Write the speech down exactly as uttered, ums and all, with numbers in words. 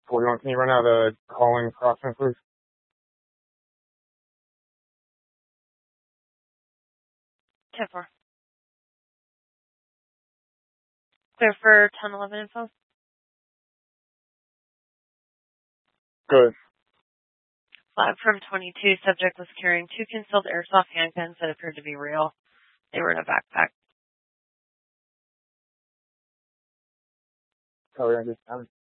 forty-one. Can you run out the calling crossing, please? ten four. Clear for ten eleven info. Good. Flag from twenty-two. Subject was carrying two concealed airsoft handguns that appeared to be real. They were in a backpack. Sorry, I just